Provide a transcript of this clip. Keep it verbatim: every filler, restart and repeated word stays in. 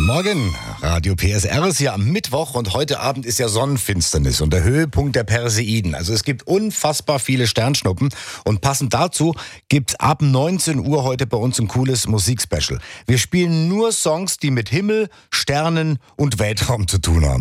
Morgen, Radio P S R ist ja am Mittwoch und heute Abend ist ja Sonnenfinsternis und der Höhepunkt der Perseiden. Also es gibt unfassbar viele Sternschnuppen und passend dazu gibt's ab neunzehn Uhr heute bei uns ein cooles Musikspecial. Wir spielen nur Songs, die mit Himmel, Sternen und Weltraum zu tun haben.